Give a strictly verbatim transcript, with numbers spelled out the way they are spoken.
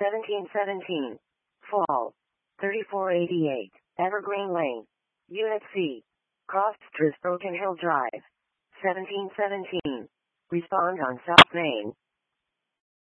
seventeen seventeen. Fall. thirty-four eighty-eight. Evergreen Lane. Unit C. Crossed Broken Hill Drive. seventeen seventeen. Respond on South Main.